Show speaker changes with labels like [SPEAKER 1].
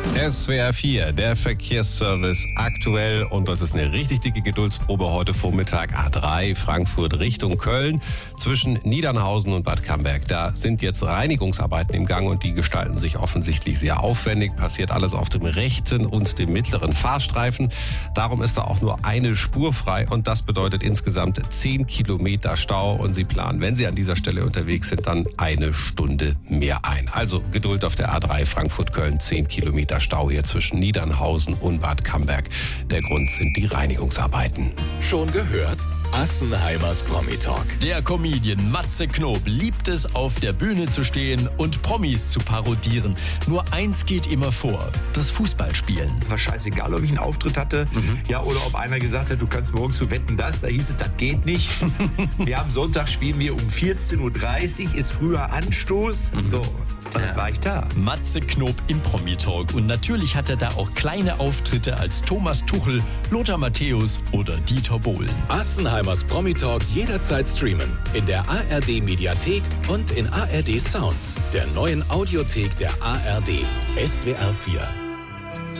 [SPEAKER 1] SWR 4, der Verkehrsservice aktuell, und das ist eine richtig dicke Geduldsprobe heute Vormittag. A3 Frankfurt Richtung Köln zwischen Niedernhausen und Bad Camberg. Da sind jetzt Reinigungsarbeiten im Gang und die gestalten sich offensichtlich sehr aufwendig. Passiert alles auf dem rechten und dem mittleren Fahrstreifen. Darum ist da auch nur eine Spur frei und das bedeutet insgesamt 10 Kilometer Stau und Sie planen, wenn Sie an dieser Stelle unterwegs sind, dann eine Stunde mehr ein. Also Geduld auf der A3 Frankfurt-Köln, 10 Kilometer Stau hier zwischen Niedernhausen und Bad Camberg. Der Grund sind die Reinigungsarbeiten.
[SPEAKER 2] Schon gehört? Assenheimers Promi-Talk.
[SPEAKER 3] Der Comedian Matze Knob liebt es, auf der Bühne zu stehen und Promis zu parodieren. Nur eins geht immer vor: das Fußballspielen.
[SPEAKER 4] War scheißegal, ob ich einen Auftritt hatte, ja, oder ob einer gesagt hat, du kannst morgen zu Wetten, das. Da hieß es, das geht nicht. Wir haben Sonntag, spielen wir um 14.30 Uhr, ist früher Anstoß. So, dann war ich da.
[SPEAKER 3] Matze Knob im Promi-Talk. Und natürlich hat er da auch kleine Auftritte als Thomas Tuchel, Lothar Matthäus oder Dieter Bohlen.
[SPEAKER 2] Assenheimers Promi-Talk jederzeit streamen. In der ARD-Mediathek und in ARD Sounds, der neuen Audiothek der ARD. SWR 4.